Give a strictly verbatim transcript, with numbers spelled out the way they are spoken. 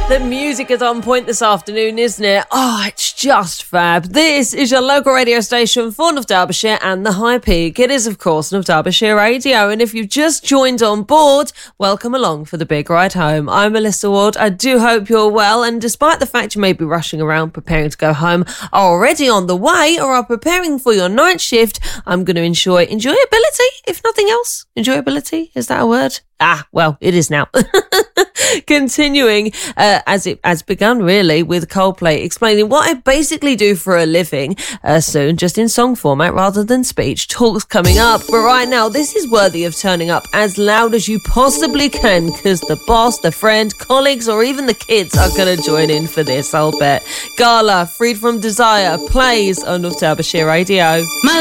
The music is on point this afternoon, isn't it? Oh, it's just fab. This is your local radio station for North Derbyshire and the High Peak. It is, of course, North Derbyshire Radio. And if you've just joined on board, welcome along for the big ride home. I'm Melissa Ward. I do hope you're well. And despite the fact you may be rushing around preparing to go home, are already on the way, or are preparing for your night shift, I'm going to enjoy enjoyability, if nothing else. Enjoyability, is that a word? Ah, well, it is now. Continuing, uh, as it has begun really, with Coldplay explaining what I basically do for a living, uh, soon, just in song format rather than speech. Talks coming up, but right now, this is worthy of turning up as loud as you possibly can, because the boss, the friend, colleagues, or even the kids are going to join in for this, I'll bet. Gala, Freed from Desire, plays on North Derbyshire Radio.